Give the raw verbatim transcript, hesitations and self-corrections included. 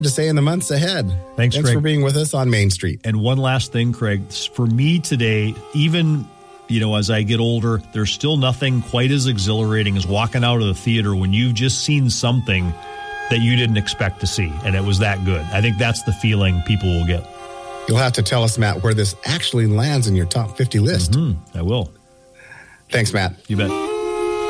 to say in the months ahead. Thanks, Thanks Craig. for being with us on Main Street. And one last thing, Craig, for me today, even, you know, as I get older, there's still nothing quite as exhilarating as walking out of the theater when you've just seen something that you didn't expect to see, and it was that good. I think that's the feeling people will get. You'll have to tell us, Matt, where this actually lands in your top fifty list. Mm-hmm. I will. Thanks, Matt. You bet.